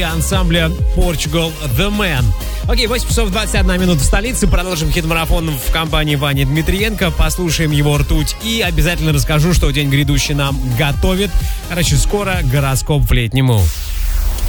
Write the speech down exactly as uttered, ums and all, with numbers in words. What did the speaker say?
ансамбля Portugal The Man. Окей, восемь часов двадцать одна минута в столице. Продолжим хит-марафон в компании Вани Дмитриенко. Послушаем его ртуть и обязательно расскажу, что день грядущий нам готовит. Короче, скоро гороскоп в летнему.